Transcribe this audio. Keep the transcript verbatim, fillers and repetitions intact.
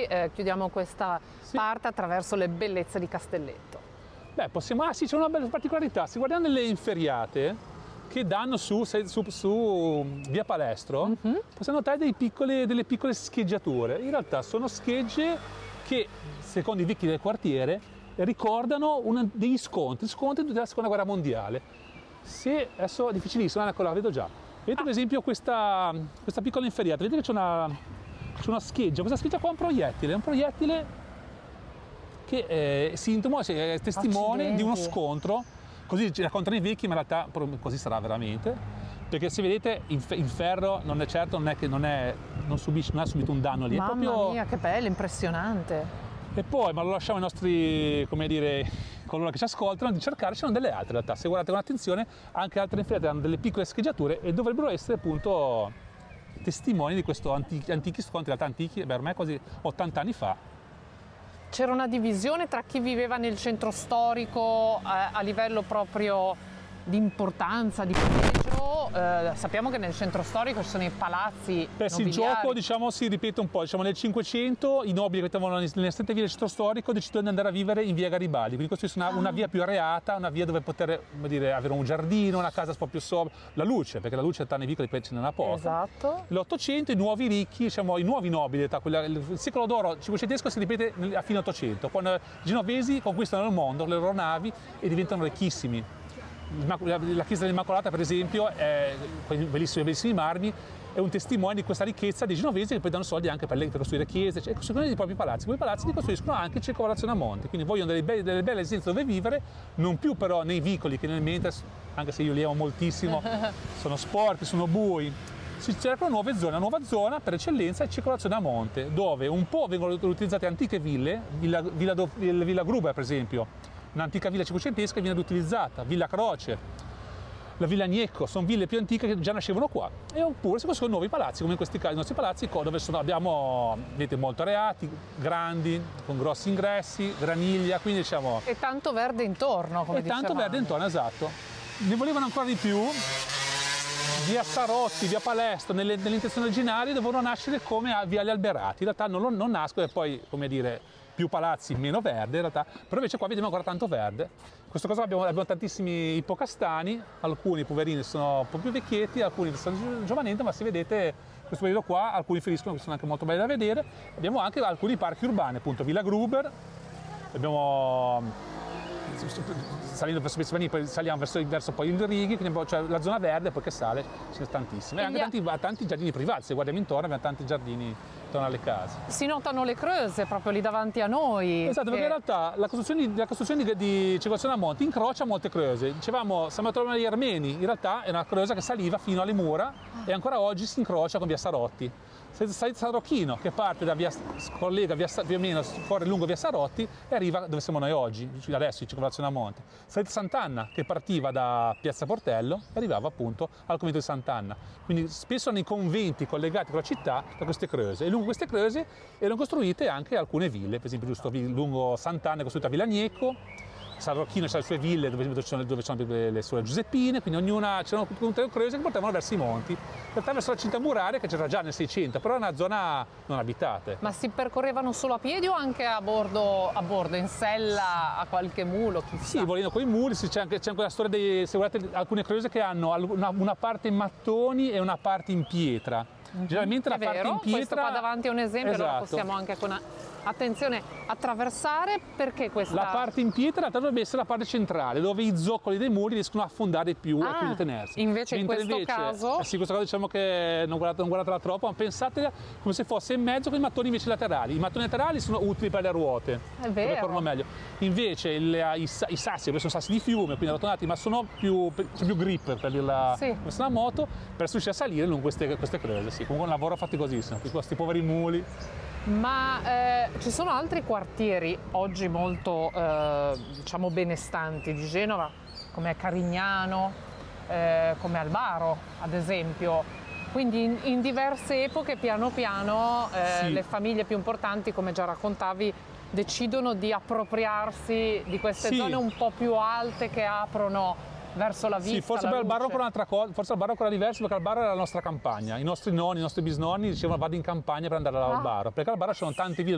eh, chiudiamo questa Sì. parte attraverso le bellezze di Castelletto. Beh, possiamo... Ah sì, c'è una bella particolarità. Se guardiamo nelle inferriate che danno su, su, su via Palestro, mm-hmm. possiamo notare dei piccoli, delle piccole scheggiature. In realtà sono schegge che, secondo i vecchi del quartiere, ricordano una, degli scontri, scontri della seconda guerra mondiale. Se, adesso è difficilissimo, ecco la vedo già. Vedete ah. per esempio questa, questa piccola inferriata, vedete che c'è una, c'è una scheggia, questa scheggia qua è un proiettile, è un proiettile che è sintomo, è testimone Accidenti. di uno scontro, così ci raccontano i vecchi, ma in realtà così sarà veramente, perché se vedete il ferro non è certo, non è che non, è, non, subisce, non ha subito un danno lì. Mamma è proprio... mia, che bello, impressionante. E poi, ma lo lasciamo ai nostri, come dire, coloro che ci ascoltano, di cercare, ci sono delle altre in realtà, se guardate con attenzione, anche altre inferriate hanno delle piccole scheggiature e dovrebbero essere appunto testimoni di questo antichi, antichi scontri, in realtà antichi, beh, ormai quasi ottanta anni fa. C'era una divisione tra chi viveva nel centro storico eh, a livello proprio di importanza, di pregio. Eh, sappiamo che nel centro storico ci sono i palazzi Beh sì, il gioco diciamo si ripete un po', diciamo nel Cinquecento i nobili che abitavano nelle strette vie del centro storico decidono di andare a vivere in via Garibaldi, quindi costruiscono una, ah. una via più areata, una via dove poter come dire, avere un giardino, una casa un po' più sobria, la luce, perché la luce nei vicoli ce n'è una poca. Esatto. L'Ottocento i nuovi ricchi, diciamo i nuovi nobili, quella, il secolo d'oro cinquecentesco si ripete a fine Ottocento, quando i genovesi conquistano il mondo, le loro navi e diventano ricchissimi. La chiesa dell'Immacolata, per esempio, è, con i bellissimi, bellissimi marmi, è un testimone di questa ricchezza dei genovesi che poi danno soldi anche per, le, per costruire chiese, cioè, costruiscono i propri palazzi. Quei palazzi li costruiscono anche in circolazione a monte, quindi vogliono delle belle, delle belle residenze dove vivere, non più però nei vicoli che nel mentre, anche se io li amo moltissimo, sono sporchi, sono bui. Si cercano nuove zone, una nuova zona per eccellenza è circolazione a monte, dove un po' vengono utilizzate antiche ville, Villa, Villa, Villa Gruber per esempio, un'antica villa cinquecentesca che viene utilizzata, Villa Croce, la Villa Gnecco, sono ville più antiche che già nascevano qua, e oppure si costruiscono nuovi palazzi, come in questi casi i nostri palazzi, dove sono, abbiamo, vedete, molto areati, grandi, con grossi ingressi, graniglia, quindi diciamo... E tanto verde intorno, come E dicevamo. tanto verde intorno, esatto. Ne volevano ancora di più, via Sarotti, via Palestro, nelle, nelle intenzioni originali dovevano nascere come a Viale Alberati, in realtà non, non nascono e poi, come dire, più palazzi, meno verde in realtà, però invece qua vediamo ancora tanto verde. In questo caso abbiamo, abbiamo tantissimi ippocastani, alcuni poverini sono un po' più vecchietti, alcuni stanno giovanendo, ma se vedete questo periodo qua, alcuni feriscono che sono anche molto belli da vedere. Abbiamo anche alcuni parchi urbani, appunto Villa Gruber, abbiamo salendo verso Pizzavani, poi saliamo verso, verso poi il Righi, quindi abbiamo, cioè la zona verde poi che sale, ce ne sono tantissime. E anche tanti, tanti giardini privati, se guardiamo intorno abbiamo tanti giardini intorno alle case. Si notano le creuse proprio lì davanti a noi. Esatto, che... perché in realtà la costruzione, la costruzione di, di circolazione a monte incrocia molte creuse. Dicevamo San Bartolomeo degli Armeni, in realtà è una creusa che saliva fino alle mura e ancora oggi si incrocia con via Sarotti. San Rocchino che parte da via, collega via, più o meno, corre lungo via Sarotti e arriva dove siamo noi oggi, adesso in circolazione a monte. Salita Sant'Anna che partiva da Piazza Portello e arrivava appunto al convento di Sant'Anna. Quindi spesso nei conventi collegati con la città da queste creuse. E lungo queste creuse erano costruite anche alcune ville, per esempio giusto lungo Sant'Anna è costruita Villa Gnecco, San Rocchino c'ha le sue ville dove, dove, sono, dove sono le sue Giuseppine, quindi ognuna c'erano tutte le creuse che portavano verso i monti, in realtà verso la cinta muraria che c'era già nel Seicento, però è una zona non abitate. Ma si percorrevano solo a piedi o anche a bordo, a bordo in sella, a qualche mulo? Chissà. Sì, volendo con i muri, c'è anche, c'è anche la storia dei, se guardate alcune creuse che hanno una, una parte in mattoni e una parte in pietra. Mm-hmm. Generalmente è la parte vero, in pietra... questo qua davanti è un esempio, esatto. Allora possiamo anche con... Attenzione, attraversare, perché questa... La parte in pietra dovrebbe essere la parte centrale, dove i zoccoli dei muri riescono a affondare più ah, e quindi a tenersi. Invece Mentre in questo invece, caso... Eh sì, in questo caso diciamo che non guardate, non guardatela troppo, ma pensate come se fosse in mezzo con i mattoni invece laterali. I mattoni laterali sono utili per le ruote, è vero. dove corrono meglio. Invece il, i, i sassi, sono sassi di fiume, quindi arrotonati, ma sono più, c'è più grip per dirla sì. come una moto, per riuscire a salire lungo queste, queste creuse. Sì. Comunque è un lavoro faticosissimo, questi poveri muli. Ma eh, ci sono altri quartieri oggi molto eh, diciamo benestanti di Genova, come Carignano, eh, come Albaro ad esempio, quindi in, in diverse epoche piano piano eh, sì. le famiglie più importanti, come già raccontavi, decidono di appropriarsi di queste sì. zone un po' più alte che aprono verso la vista. Sì, forse per Albaro è un'altra cosa, forse Albaro è ancora diverso, perché Albaro era la nostra campagna. I nostri nonni, i nostri bisnonni dicevano vado in campagna per andare all'Albaro, ah. perché all'Albaro ci sono tante ville